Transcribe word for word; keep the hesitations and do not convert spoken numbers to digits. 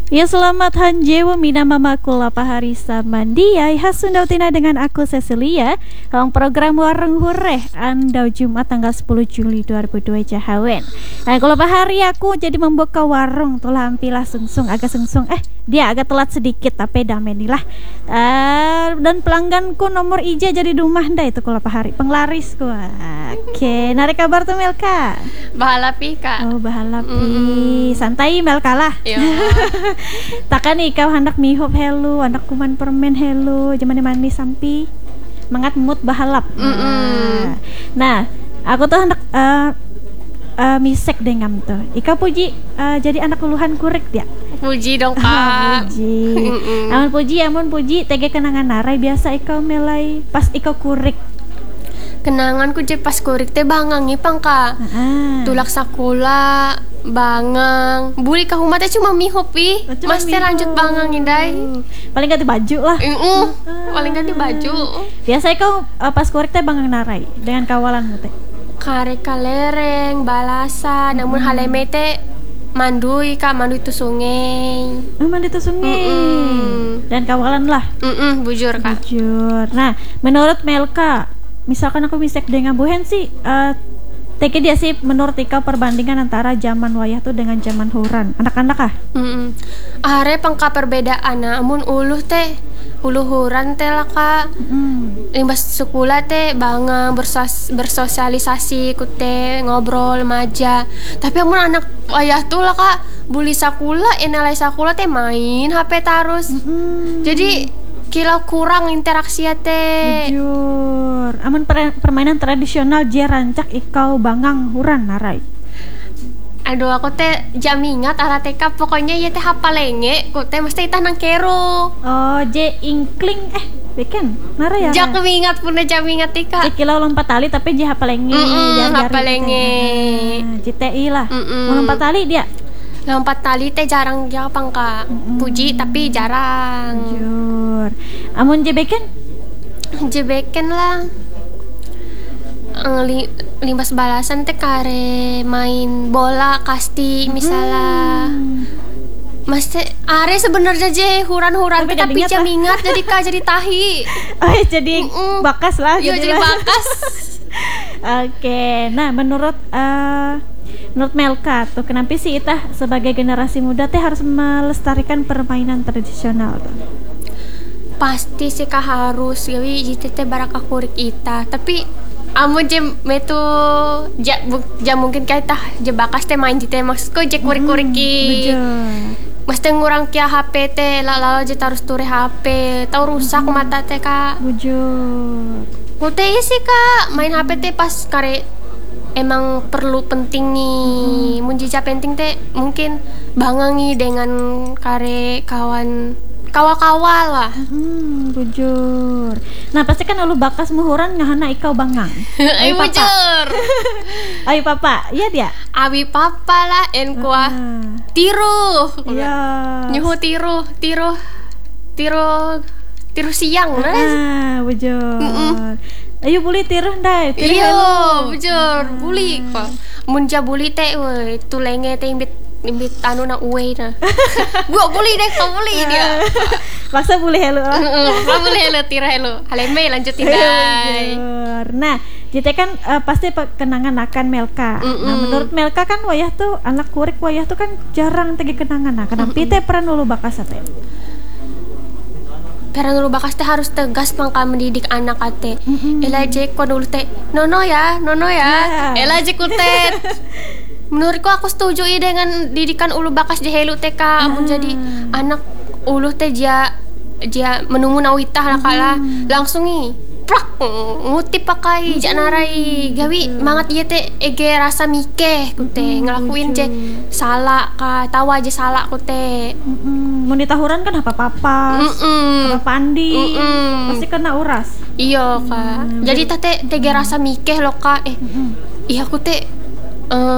Ya selamat hanjewo mina mama kula pahari samandiai hasundautina dengan aku Cecilia dalam program Warung Hureh andau Jumat tanggal sepuluh Juli dua ribu dua Jahawen. Nah kalau pahari aku jadi membuka warung tulah ampilah sungsung agak sungsung eh dia agak telat sedikit tapi damenilah uh, dan pelangganku nomor ija jadi rumah nda itu kalau pahari penglarisku. Oke, narik kabar tuh Melka. Bahalapi kak. Oh bahalapi. Mm. Santai Melka lah. Takkan nih kau hendak mihop helu, hendak kuman permen helu, zaman mani sampi mangat mood bahalap. Nah, nah aku tuh hendak uh, uh, misek dengam tuh. Ika puji uh, jadi anak uluhan kurik dia. Puji dong kak. Puji. Amun puji, amun puji. Tege kenangan narai biasa ikau melai pas ikau kurik. Kenanganku je pas kurik teh bangang ipang kak. Uh-huh. Tulak sakula bangang. Buli ka humah teh cuma mihop ih. Oh, mas teh lanjut bangang indai. Paling ganti baju lah. Uh, uh. Paling ganti baju. Biasa ikau uh, pas kurik teh bangang narai dengan kawalanmu teh. Kare kalereng, balasa, hmm. namun haleme teh mandui kak, mandui tu sungai. Oh, mandui tu sungai. Mm-mm. Dan kawalan lah. Mm-mm, bujur kak. Bujur. Nah, menurut Melka, misalkan aku misek dengan buhen sih, uh, teke dia sih menurut Ika perbandingan antara zaman wayah tuh dengan zaman huran. Anak-anak ah? Mm-mm. Are pangka perbedaan, namun uluh teh, uluh huran teh lah kak. Mm. Limbas sekolah teh bangang bersos- bersosialisasi kute ngobrol maja. Tapi amun anak wayah tuh lah kak, buli sakula, enalai sakula teh main H P terus. Mm. Jadi kila kurang interaksi teh. Jujur. Amun per- permainan tradisional je rancak ikau bangang huran narai. Aduh aku teh jam ingat ala T K pokoknya ya teh hapalenge ku teh mesti itah nang kero. Oh je ingkling eh beken narai ya. Jak ingat pun jam ingat T K. Ikila lompat tali tapi je hapalenge. Mm-mm, hapalenge. Nah, J T I lah. Mau lompat tali dia. Lompat tali teh jarang japang kak. Mm-mm. Puji tapi jarang. Jujur. Amun jebeken? Jebeken lah. Li, limbas balasan teh kare main bola kasti misalnya. Hmm. Mas teh are sebenarnya je huran-huran tapi, tapi jam ingat jadi kak jadi tahi. Oh jadi Mm-mm. bakas lah. Iya jadi bakas. Oke, nah menurut uh, menurut Melka tuh kenapa sih Itah sebagai generasi muda teh harus melestarikan permainan tradisional tuh? Pasti sih kak harus, jadi jite baraka kurik Itah. Tapi amun jem metu ja, ja mungkin kayak tah je bakas teh main jite maksudku je kurik-kurik ki. Mas teh ngurang kia H P teh lalu je tarus ture H P, tau rusak mm-hmm. mata teh kak. Bujur. Mute sih kak main H P teh pas kare emang perlu penting nih. Mun jija penting teh mungkin bangangi dengan kare kawan kawal-kawal lah. Hmm, bujur. Nah pasti kan lu bakas muhuran ngahana ikau bangang. Ayo bujur. Ayo papa, iya dia. Abi papa lah enkua. Uh, tiru. Iya. Nyuhu tiru, tiru, tiru, tiru siang lah. Ah, bujur. Mm-mm. Ayo buli tiru ndai. Iya, bujur. Buli kok. Munja buli teh, woi, tulenge teh imbit imbit anu na uwe na. Gua buli deh, kau buli dia. Maksa buli helo. Maksa buli helo, tira helo. Haleme lanjutin dai. Nah, kita kan uh, pasti kenangan akan Melka. Mm-mm. Nah, menurut Melka kan wayah tuh anak kurik wayah tuh kan jarang tegi kenangan. Nah, kenapa teh peran ulu bakas teh? Peran ulu bakas teh harus tegas pangka mendidik anak ate. Ela je ko dulu teh nono ya, nono ya. Yeah. Ela je kutet. Menurutku aku setuju dengan didikan ulu bakas di helu T K. Amun hmm. jadi anak ulu teh dia dia menunggu nawitah lah kala hmm. langsung nih prak ngutip pakai jak narai gawi mangat ieu teh ege rasa mikeh ku teh ngelakuin je salah ka tawa aja salah ku teh. Heeh. Mun ditahuran kan apa-apa. Apa pandi. Mm-mm. Pasti kena uras. Iya kak. Hmm. Jadi teh tege rasa mikeh lo kak eh. Mm-mm. Iya ku teh uh,